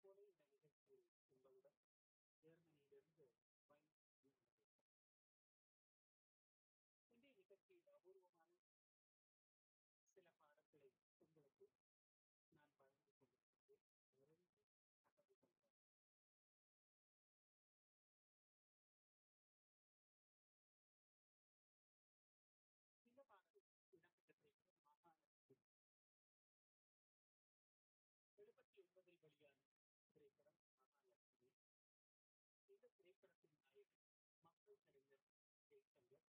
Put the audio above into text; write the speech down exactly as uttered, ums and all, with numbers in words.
போல இந்த நிகழ்ச்சி உங்களுடன் ஜெர்மனியிலிருந்து பயணித்து இன்றைய நிகழ்ச்சியில் அபூர்வமான சில பாடங்களை உங்களுக்கு நான் வழங்கிக் கொண்டிருக்கிறேன். நிறைய தகவல்கள் இந்த பாடல் இடம்பெற்ற திரைப்படம் மகாலட்சுமி. எழுபத்தி ஒன்பதில் வெளியான திரைப்படம் மகாலட்சுமி. இந்த திரைப்படத்தின் நாயகன் மக்கள் கலைஞர் ஜெய்சங்கர்.